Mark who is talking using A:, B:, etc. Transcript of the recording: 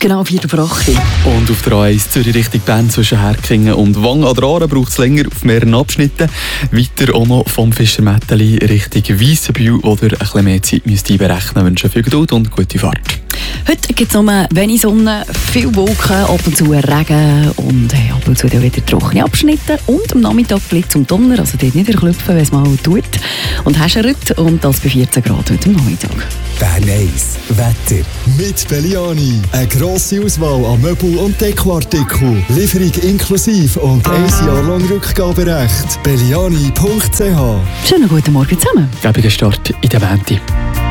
A: Genau, 4:08.
B: Und auf der A1 Zürich Richtung Bern zwischen Herkingen und Wang an der Aare braucht es länger auf mehreren Abschnitten. Weiter auch noch vom Fischermätteli Richtung Weissenbühl, wo ihr ein bisschen mehr Zeit müsst einberechnen müsst. Wünsche viel Geduld und gute Fahrt.
A: Heute gibt es nur wenig Sonne, viel Wolken, ab und zu Regen und ab und zu wieder trockene Abschnitte. Und am Nachmittag Blitz und Donner, also dort nicht erklüpfen, wenn es mal tut. Und Häschenrütt und das bei 14 Grad heute am Nachmittag.
C: Bern 1 Wetter mit Belliani. Eine grosse Auswahl an Möbel- und Dekoartikeln. Lieferung inklusive und 1 Jahr lang Rückgaberecht. Belliani.ch.
A: Schönen guten Morgen zusammen.
B: Gäbiger Start in der Wende.